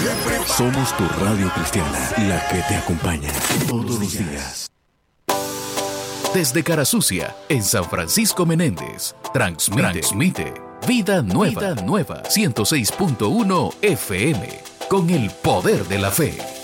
Somos tu radio cristiana, la que te acompaña todos los días. Desde Carasucia, en San Francisco Menéndez, transmite Vida Nueva, 106.1 FM, con el poder de la fe.